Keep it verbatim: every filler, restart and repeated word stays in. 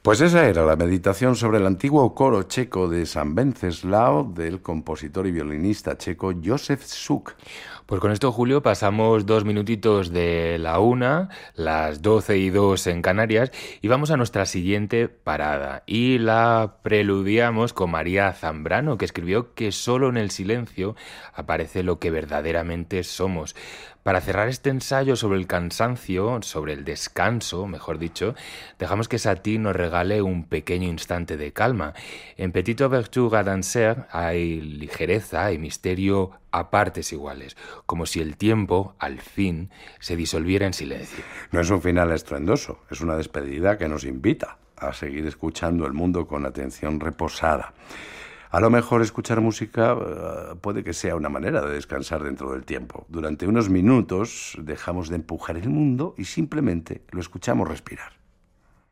Pues esa era la meditación sobre el antiguo coro checo de San Wenceslao del compositor y violinista checo Josef Suk. Pues con esto, Julio, pasamos dos minutitos de la una, las doce y dos en Canarias, y vamos a nuestra siguiente parada. Y la preludiamos con María Zambrano, que escribió que solo en el silencio aparece lo que verdaderamente somos. Para cerrar este ensayo sobre el cansancio, sobre el descanso, mejor dicho, dejamos que Satie nos regale un pequeño instante de calma. En Petite Ouverture à danser hay ligereza y misterio a partes iguales, como si el tiempo, al fin, se disolviera en silencio. No es un final estruendoso, es una despedida que nos invita a seguir escuchando el mundo con atención reposada. A lo mejor escuchar música uh, puede que sea una manera de descansar dentro del tiempo. Durante unos minutos dejamos de empujar el mundo y simplemente lo escuchamos respirar.